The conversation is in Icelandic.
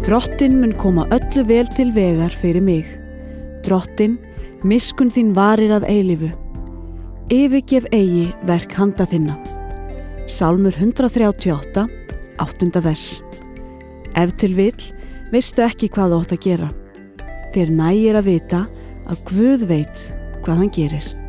Drottinn mun koma öllu vel til vegar fyrir mig. Drottinn, miskunn þín varir að eilífu. Yfirgef eigi verk handa þinna. Sálmur 138, 8. vers. Ef til vill, veistu ekki hvað þú átt að gera. Þér nægir að vita að Guð veit hvað hann gerir.